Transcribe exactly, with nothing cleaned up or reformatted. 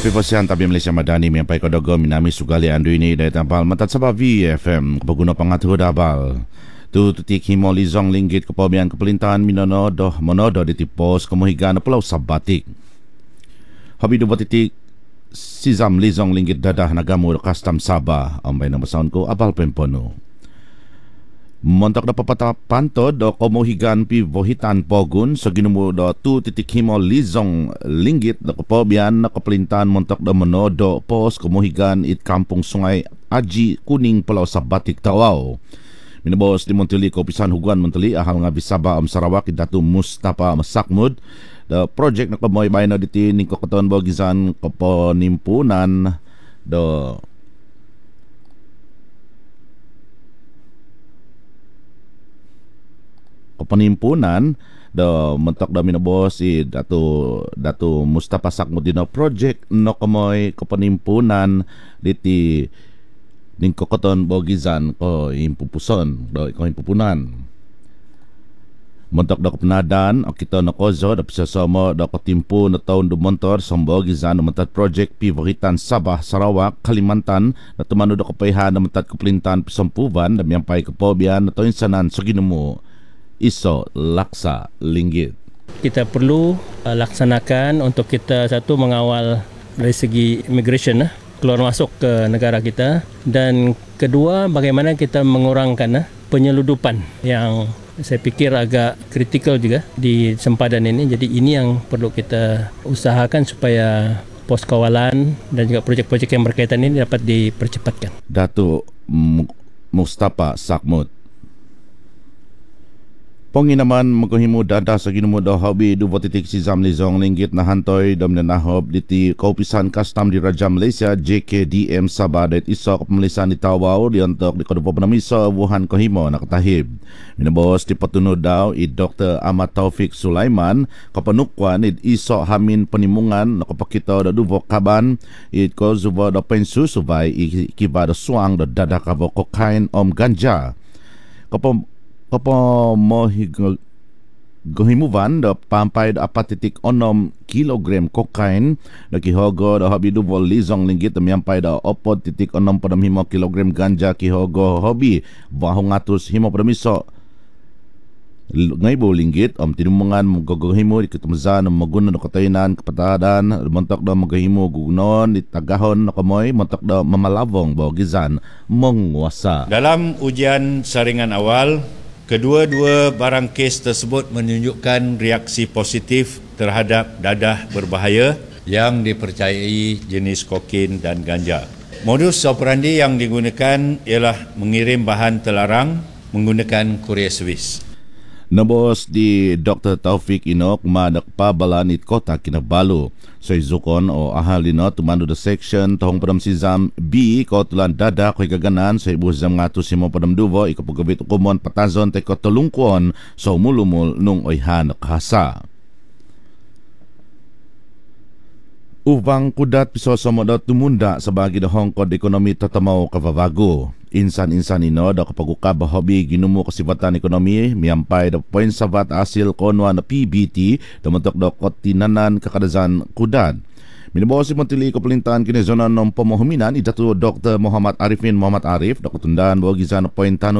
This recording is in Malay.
Pipasihan tabi Malaysia Madani miampai kodogo minami sugali andu ini dari tampal matat sabah V F M kepaguna pangatu dabal. Tu tutik himo lizong linggit kepabian kepelintahan minono doh monodo di tipos kemuhigan Pulau Sabatik. Hobi dua titik sizam lizong linggit dadah nagamu kastam Sabah ambay nama saunku abal pempono. Montok da papata panto do komohigan pi vohitan pogun seginumu do tu titik himo lizong linggit do kepobian na kepelintahan montok do menodo pos komohigan it kampung sungai Aji Kuning Pulau Sabatik Tawau. Minibos di Monteli Kopisan Huguan Monteli ahal ngabi Sabah am Sarawak Datu Mustafa Masakmud do projek na kemoy bayna diti ningko keton bogizan keponimpunan do penimpunan do mentok do minobos si Datu Datu Mustafa Sakmudino project no kemoy kepenimpunan diti ningko koton bogizan ko impupuson do ko impupunan mentok do kepenadan o kita no kozo do pisasama do ketimpu no taun do montor sombogizan mentat project pivoritan Sabah Sarawak Kalimantan na tumano do kepehan mentat kepelintan pisompuvan dan miampai kepobian atau insanan seginemu iso laksa linggit. Kita perlu uh, laksanakan untuk kita satu mengawal dari segi immigration uh, keluar masuk ke negara kita, dan kedua bagaimana kita mengurangkan uh, penyeludupan yang saya fikir agak kritikal juga di sempadan ini. Jadi ini yang perlu kita usahakan supaya pos kawalan dan juga projek-projek yang berkaitan ini dapat dipercepatkan. Datuk Mustafa Sakmud. Penginaman mengkohimu dada seginumu do hobi dua titik sizam lizong linggit na hantoi dom na nahob diti kaupisan kastam di Raja Malaysia J K D M Sabah det isok pemelisan di Tawau di untuk di kodopo penamiso Wuhan kohimo na katahib. Minabos di patunud daw i Doktor Ahmad Taufik Sulaiman kapanukwan id isok hamin penimungan na kapakita do duvo kaban id ko zubo do pensu subay ikiba do suang do dada kavo kokain om ganja. Kapam Kapo mohi gohimuvan do pampai do apat titik onom kilogram kokain do kihogo do hobi do lizong linggit do miampai do opod titik onom padam himo kilogram ganja kihogo hobi bahong atus himo padam iso ngaibo linggit om tinumungan gogohimu di ketemzan maguna do katainan kepatadan montok do magahimu gugunon di tagahon no kamoy montok do mamalabong bogizan menguasa. Dalam ujian saringan awal, kedua-dua barang kes tersebut menunjukkan reaksi positif terhadap dadah berbahaya yang dipercayai jenis kokain dan ganja. Modus operandi yang digunakan ialah mengirim bahan terlarang menggunakan courier service. Nabos di Doktor Taufik Inok madak pabalanit kota Kinabalu. Soy zukon o ahal dino tumando the section tahong padam sizam B ko tulan dada ko'y gaganan sa ibu zam ngatu simo padam duvo ikapagabit ukumon patazon tay ko tulungkuon so mulumul nung oyhan kasa. Uvang kudat piso somodot tumunda sa bagi da hongkod ekonomi tatamaw kavabago. Insan-insan ino da kapaguka bahobi ginumo kasibatan ekonomi miampay da poin sabat asil konwa na P B T da mentok da kotinanan kakadazan kudat. Minibos si Monteli Kepelintahan kini zona nom pemohuminan idatu Doktor Muhammad Arifin Muhammad Arif da kutundaan bawagizan poin tanu